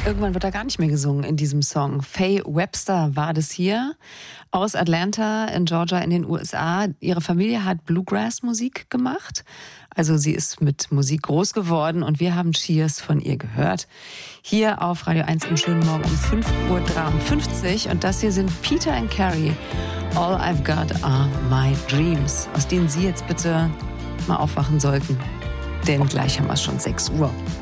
Irgendwann wird da gar nicht mehr gesungen in diesem Song. Faye Webster war das hier, aus Atlanta in Georgia in den USA. Ihre Familie hat Bluegrass-Musik gemacht. Also sie ist mit Musik groß geworden und wir haben Cheers von ihr gehört. Hier auf Radio 1 im schönen Morgen um 5:53 Uhr. Und das hier sind Peter and Carrie. All I've got are my dreams. Aus denen Sie jetzt bitte mal aufwachen sollten. Denn gleich haben wir es schon 6 Uhr.